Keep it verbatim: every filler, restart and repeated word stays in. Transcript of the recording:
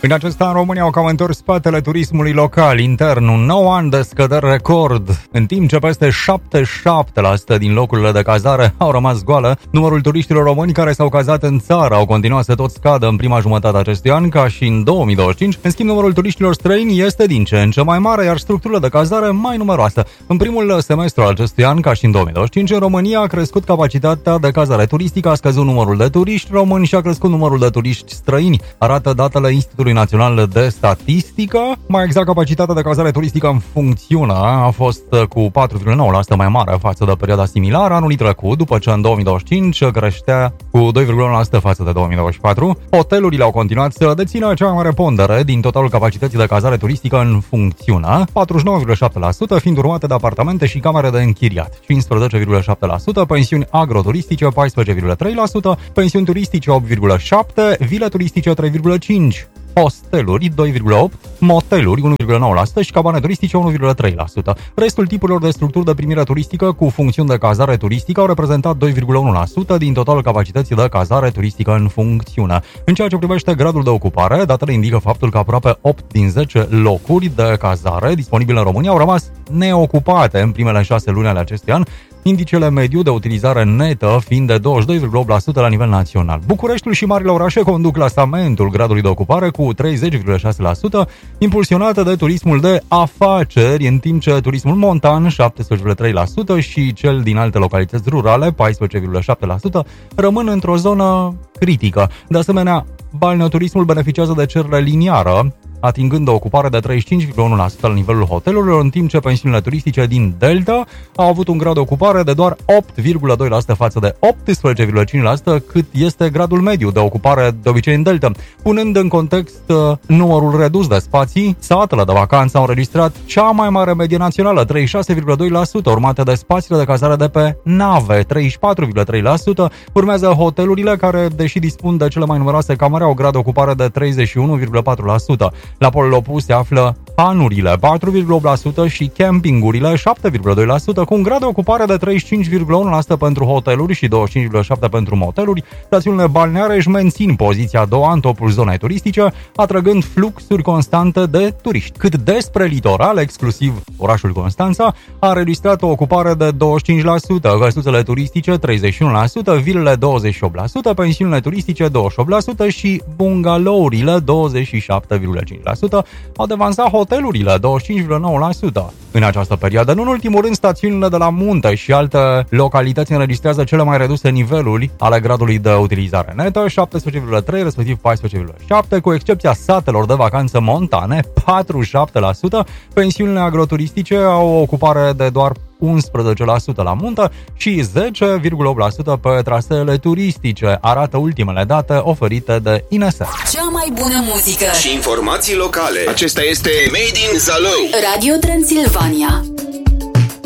În acest an, România au cam întors spatele turismului local intern, un nou an de scăderi record, în timp ce peste șaptezeci și șapte la sută din locurile de cazare au rămas goale. Numărul turiștilor români care s-au cazat în țară au continuat să tot scadă în prima jumătate a acestui an, ca și în două mii douăzeci și cinci. În schimb, numărul turiștilor străini este din ce în ce mai mare, iar structurile de cazare mai numeroase. În primul semestru al acestui an, ca și în două mii douăzeci și cinci, în România a crescut capacitatea de cazare turistică, a scăzut numărul de turiști români și a crescut numărul de turiști străini, arată datele Institutului Național de Statistică. Mai exact, capacitatea de cazare turistică în funcțiune a fost cu patru virgulă nouă la sută mai mare față de perioada similară anului trecut, după ce în două mii douăzeci și cinci creștea cu doi virgulă unu la sută față de două mii douăzeci și patru. Hotelurile au continuat să dețină cea mai mare pondere din totalul capacității de cazare turistică în funcțiune, patruzeci și nouă virgulă șapte la sută, fiind urmate de apartamente și camere de închiriat, cincisprezece virgulă șapte la sută, pensiuni agroturistice paisprezece virgulă trei la sută, pensiuni turistice opt virgulă șapte la sută, vile turistice trei virgulă cinci la sută, hosteluri doi virgulă opt la sută, moteluri unu virgulă nouă la sută și cabane turistice unu virgulă trei la sută. Restul tipurilor de structuri de primire turistică cu funcțiuni de cazare turistică au reprezentat doi virgulă unu la sută din totalul capacității de cazare turistică în funcțiune. În ceea ce privește gradul de ocupare, datele indică faptul că aproape opt din zece locuri de cazare disponibile în România au rămas neocupate în primele șase luni ale acestui an, indicele mediu de utilizare netă fiind de douăzeci și doi virgulă opt la sută la nivel național. Bucureștiul și marile orașe conduc clasamentul gradului de ocupare cu treizeci virgulă șase la sută, impulsionată de turismul de afaceri, în timp ce turismul montan, șaptesprezece virgulă trei la sută, și cel din alte localități rurale, paisprezece virgulă șapte la sută, rămân într-o zonă critică. De asemenea, balneoturismul beneficiază de cerere liniară, atingând o ocupare de treizeci și cinci virgulă unu la sută la nivelul hotelurilor, în timp ce pensiunile turistice din Delta au avut un grad de ocupare de doar opt virgulă doi la sută față de optsprezece virgulă cinci la sută, cât este gradul mediu de ocupare de obicei în Delta. Punând în context uh, numărul redus de spații, satele de vacanță au înregistrat cea mai mare medie națională, treizeci și șase virgulă doi la sută, urmate de spațiile de cazare de pe nave, treizeci și patru virgulă trei la sută, urmează hotelurile care, deși dispun de cele mai numeroase camere, au grad de ocupare de treizeci și unu virgulă patru la sută. La polul opus se află hanurile, patru virgulă opt la sută, și campingurile, șapte virgulă doi la sută, cu un grad de ocupare de treizeci și cinci virgulă unu la sută pentru hoteluri și douăzeci și cinci virgulă șapte la sută pentru moteluri. Stațiunile balneare își mențin poziția a doua în topul zonei turistice, atrăgând fluxuri constante de turiști. Cât despre litoral, exclusiv orașul Constanța a înregistrat o ocupare de douăzeci și cinci la sută, căsuțele turistice treizeci și unu la sută, vilele douăzeci și opt la sută, pensiunile turistice douăzeci și opt la sută și bungalourile douăzeci și șapte virgulă cinci la sută, au devansat hotelurile douăzeci și cinci virgulă nouă la sută. În această perioadă, nu în ultimul rând, stațiunile de la munte și alte localități înregistrează cele mai reduse niveluri ale gradului de utilizare netă, șaptesprezece virgulă trei, respectiv paisprezece virgulă șapte, cu excepția satelor de vacanță montane, patruzeci și șapte la sută, pensiunile agroturistice au o ocupare de doar unsprezece la sută la munte și zece virgulă opt la sută pe traseele turistice, arată ultimele date oferite de I N S. Cea mai bună muzică și informații locale. Acesta este Made in Zalău. Radio Transilvania.